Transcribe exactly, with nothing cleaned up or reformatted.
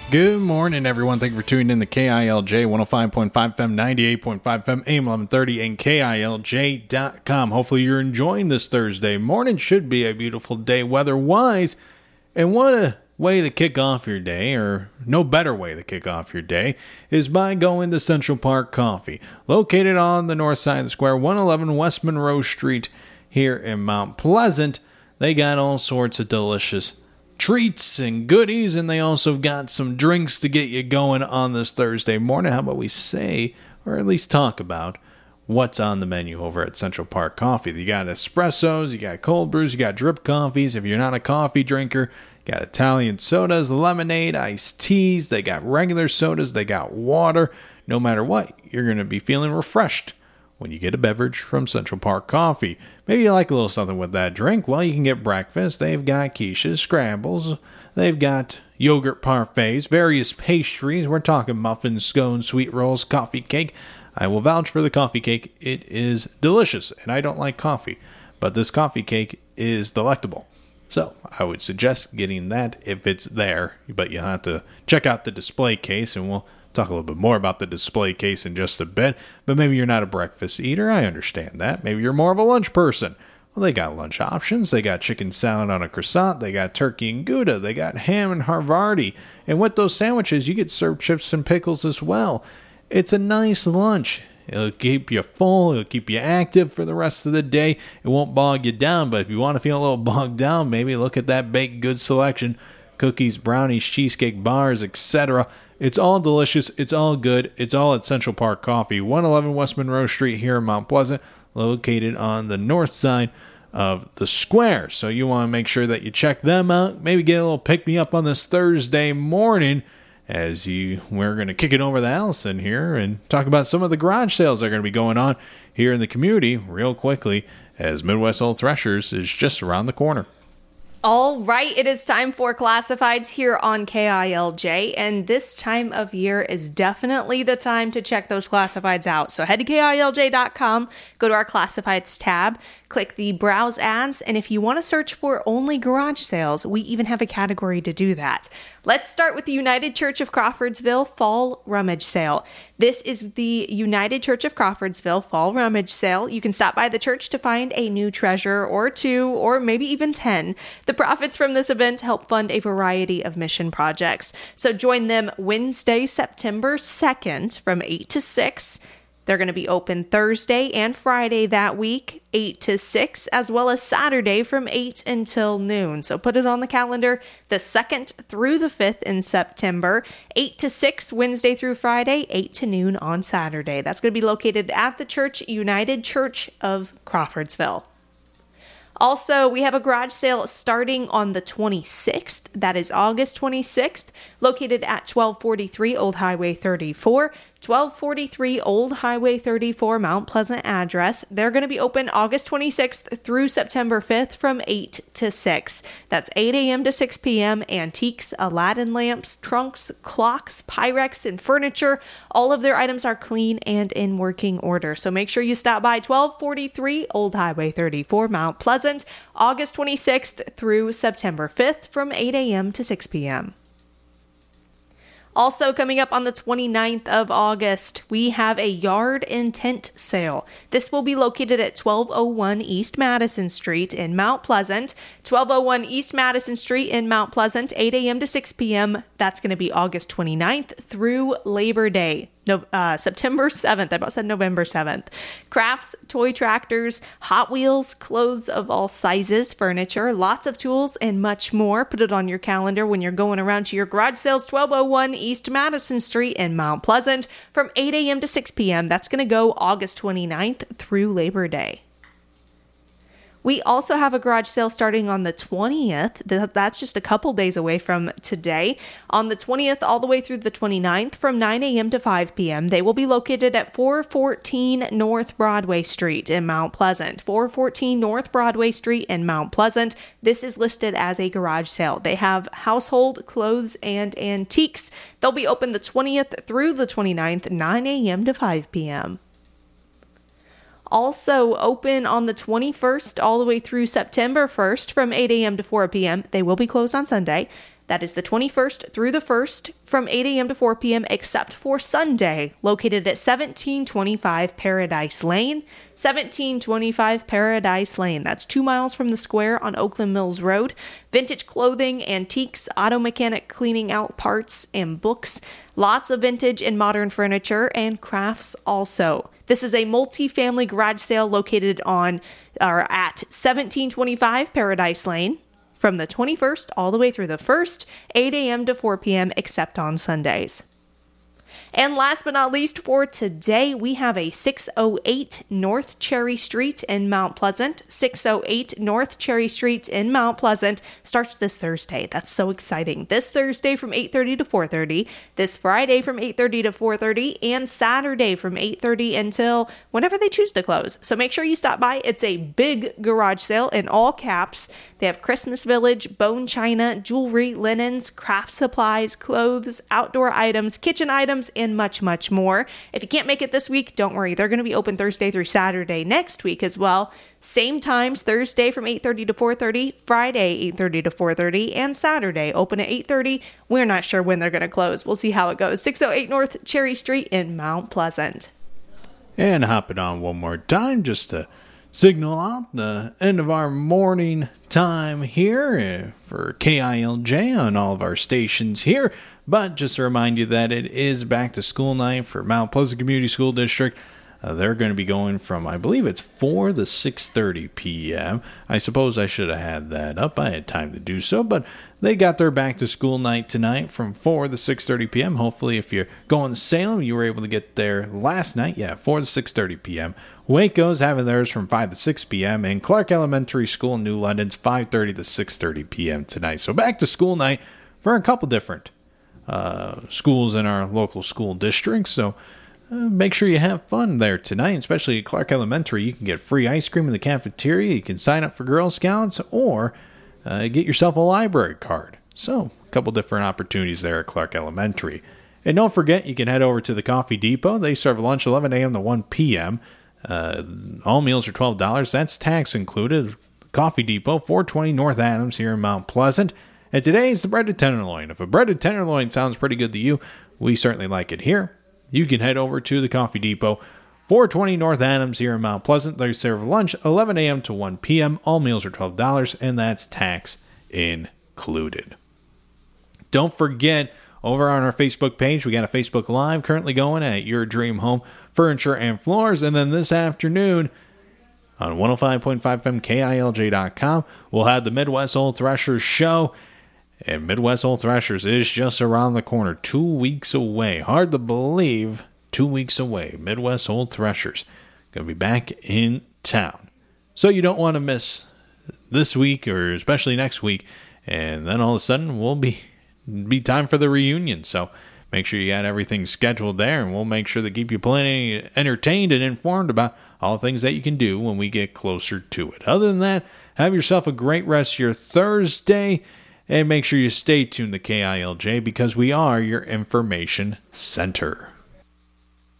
Good morning, everyone. Thank you for tuning in to K I L J one oh five point five F M, ninety-eight point five F M, A M eleven thirty, and K I L J dot com. Hopefully you're enjoying this Thursday morning. Should be a beautiful day weather-wise. And what a way to kick off your day, or no better way to kick off your day, is by going to Central Park Coffee. Located on the north side of the square, one eleven West Monroe Street here in Mount Pleasant. They got all sorts of delicious treats and goodies, and they also have got some drinks to get you going on this Thursday morning. How about we say, or at least talk about, what's on the menu over at Central Park Coffee? You got espressos, you got cold brews, you got drip coffees. If you're not a coffee drinker, you got Italian sodas, lemonade, iced teas. They got regular sodas, they got water. No matter what, you're going to be feeling refreshed when you get a beverage from Central Park Coffee. Maybe you like a little something with that drink. Well, you can get breakfast. They've got quiches, scrambles. They've got yogurt parfaits, various pastries. We're talking muffins, scones, sweet rolls, coffee cake. I will vouch for the coffee cake. It is delicious, and I don't like coffee, but this coffee cake is delectable. So I would suggest getting that if it's there, but you have to check out the display case, and we'll talk a little bit more about the display case in just a bit. But maybe you're not a breakfast eater. I understand that. Maybe you're more of a lunch person. Well, they got lunch options. They got chicken salad on a croissant. They got turkey and Gouda. They got ham and Havarti. And with those sandwiches, you get served chips and pickles as well. It's a nice lunch. It'll keep you full. It'll keep you active for the rest of the day. It won't bog you down. But if you want to feel a little bogged down, maybe look at that baked goods selection. Cookies, brownies, cheesecake bars, et cetera. It's all delicious. It's all good. It's all at Central Park Coffee, one eleven West Monroe Street here in Mount Pleasant, located on the north side of the square. So you want to make sure that you check them out. Maybe get a little pick-me-up on this Thursday morning as you we're going to kick it over to Allison here and talk about some of the garage sales that are going to be going on here in the community real quickly, as Midwest Old Threshers is just around the corner. All right, it is time for classifieds here on K I L J, and this time of year is definitely the time to check those classifieds out. So head to K I L J dot com, go to our classifieds tab, click the browse ads, and if you want to search for only garage sales, we even have a category to do that. Let's start with the United Church of Crawfordsville Fall Rummage Sale. This is the United Church of Crawfordsville Fall Rummage Sale. You can stop by the church to find a new treasure or two, or maybe even ten. The profits from this event help fund a variety of mission projects. So join them Wednesday, September second from eight to six. They're going to be open Thursday and Friday that week, eight to six, as well as Saturday from eight until noon. So put it on the calendar, the second through the fifth in September, eight to six Wednesday through Friday, eight to noon on Saturday. That's going to be located at the church, United Church of Crawfordsville. Also, we have a garage sale starting on the twenty-sixth. That is August twenty-sixth, located at twelve forty-three Old Highway thirty-four. twelve forty-three Old Highway thirty-four, Mount Pleasant address. They're going to be open August twenty-sixth through September fifth from eight to six. That's eight a.m. to six p.m. Antiques, Aladdin lamps, trunks, clocks, Pyrex, and furniture. All of their items are clean and in working order. So make sure you stop by twelve forty-three Old Highway thirty-four, Mount Pleasant, August twenty-sixth through September fifth from eight a.m. to six p.m. Also coming up on the twenty-ninth of August, we have a yard and tent sale. This will be located at twelve oh one East Madison Street in Mount Pleasant. twelve oh one East Madison Street in Mount Pleasant, eight a.m. to six p.m. That's going to be August twenty-ninth through Labor Day. No, uh, September seventh. I about said November seventh. Crafts, toy tractors, Hot Wheels, clothes of all sizes, furniture, lots of tools, and much more. Put it on your calendar when you're going around to your garage sales, twelve oh one East Madison Street in Mount Pleasant from eight a.m. to six p.m. That's going to go August twenty-ninth through Labor Day. We also have a garage sale starting on the twentieth. That's just a couple days away from today. On the twentieth all the way through the twenty-ninth from nine a.m. to five p.m. They will be located at four fourteen North Broadway Street in Mount Pleasant. four fourteen North Broadway Street in Mount Pleasant. This is listed as a garage sale. They have household, clothes, and antiques. They'll be open the twentieth through the twenty-ninth, nine a.m. to five p.m. Also open on the twenty-first all the way through September first from eight a.m. to four p.m. They will be closed on Sunday. That is the twenty-first through the first from eight a.m. to four p.m. except for Sunday, located at seventeen twenty-five Paradise Lane. seventeen twenty-five Paradise Lane. That's two miles from the square on Oakland Mills Road. Vintage clothing, antiques, auto mechanic cleaning out parts, and books. Lots of vintage and modern furniture and crafts also. This is a multi-family garage sale located on or at seventeen twenty-five Paradise Lane. From the twenty-first all the way through the first, eight a.m. to four p.m. except on Sundays. And last but not least for today, we have a six oh eight North Cherry Street in Mount Pleasant. six oh eight North Cherry Street in Mount Pleasant starts this Thursday. That's so exciting. This Thursday from eight thirty to four thirty, this Friday from eight thirty to four thirty, and Saturday from eight thirty until whenever they choose to close. So make sure you stop by. It's a big garage sale in all caps. They have Christmas Village, bone china, jewelry, linens, craft supplies, clothes, outdoor items, kitchen items, and much, much more. If you can't make it this week, don't worry. They're going to be open Thursday through Saturday next week as well. Same times, Thursday from eight thirty to four thirty, Friday eight thirty to four thirty, and Saturday open at eight thirty. We're not sure when they're going to close. We'll see how it goes. six oh eight North Cherry Street in Mount Pleasant. And hopping on one more time just to signal out the end of our morning time here for K I L J on all of our stations here. But just to remind you that it is back to school night for Mount Pleasant Community School District. Uh, they're going to be going from, I believe it's four to six thirty p.m. I suppose I should have had that up. I had time to do so, but they got their back to school night tonight from four to six thirty p.m. Hopefully, if you're going to Salem, you were able to get there last night. Yeah, four to six thirty p.m. Waco's having theirs from five to six p.m. And Clark Elementary School in New London's five thirty to six thirty p.m. tonight. So back to school night for a couple different uh, schools in our local school district. So uh, make sure you have fun there tonight, especially at Clark Elementary. You can get free ice cream in the cafeteria. You can sign up for Girl Scouts or uh, get yourself a library card. So a couple different opportunities there at Clark Elementary. And don't forget, you can head over to the Coffee Depot. They serve lunch eleven a.m. to one p.m. Uh, all meals are twelve dollars. That's tax included. Coffee Depot, four twenty North Adams here in Mount Pleasant. And today is the breaded tenderloin. If a breaded tenderloin sounds pretty good to you, we certainly like it here. You can head over to the Coffee Depot, four twenty North Adams here in Mount Pleasant. They serve lunch eleven a.m. to one p.m. All meals are twelve dollars, and that's tax included. Don't forget, over on our Facebook page, we got a Facebook Live currently going at Your Dream Home Furniture and Floors. And then this afternoon on one oh five point five F M K I L J dot com, we'll have the Midwest Old Threshers show. And Midwest Old Threshers is just around the corner, two weeks away. Hard to believe, two weeks away. Midwest Old Threshers going to be back in town. So you don't want to miss this week or especially next week. And then all of a sudden, we'll be be time for the reunion. So make sure you got everything scheduled there, and we'll make sure to keep you plenty entertained and informed about all the things that you can do when we get closer to it. Other than that, have yourself a great rest of your Thursday, and make sure you stay tuned to K I L J because we are your information center.